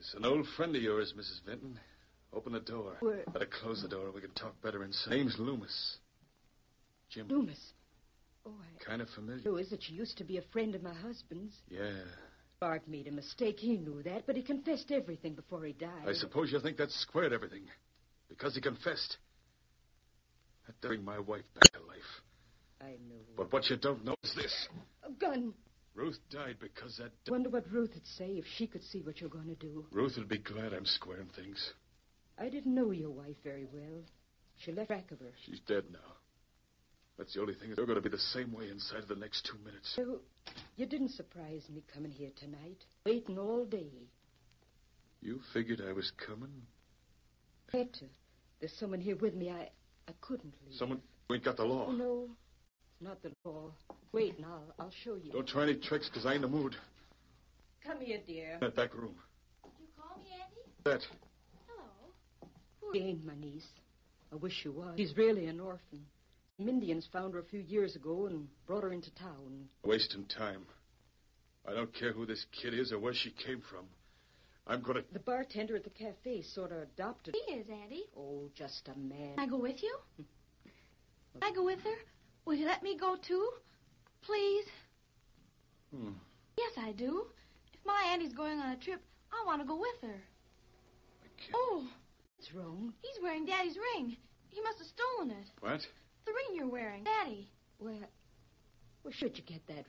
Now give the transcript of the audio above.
It's an old friend of yours, Mrs. Vinton. Open the door. Where? Better close the door. We can talk better inside. Name's Loomis. Jim. Loomis. Oh, Kind of familiar. know is that she used to be a friend of my husband's. Yeah. Bart made a mistake. He knew that, but he confessed everything before he died. I suppose you think that squared everything. Because he confessed. That bring my wife back to life. I know. But what you don't know is this. A gun. Ruth died because that... Wonder what Ruth would say if she could see what you're going to do. Ruth would be glad I'm squaring things. I didn't know your wife very well. She left track of her. She's dead now. That's the only thing. They're going to be the same way inside of the next 2 minutes. So, you didn't surprise me coming here tonight. Waiting all day. You figured I was coming? I had to. There's someone here with me. I couldn't leave. Someone who ain't got the law. Oh, no. It's not the law. Wait, and I'll show you. Don't try any tricks, because I ain't in the mood. Come here, dear. That back room. Did you call me, Auntie? That. Hello. She ain't my niece. I wish she was. She's really an orphan. Some Indians found her a few years ago and brought her into town. Wasting time. I don't care who this kid is or where she came from. I'm going to... The bartender at the cafe sort of adopted her. He is, Auntie. Oh, just a man. Can I go with you? Can I go with her? Will you let me go, too? Please? Yes, I do. If my Auntie's going on a trip, I want to go with her. I can't... Oh, What's wrong? he's wearing Daddy's ring. He must have stolen it. What? The ring you're wearing. Daddy. Where should you get that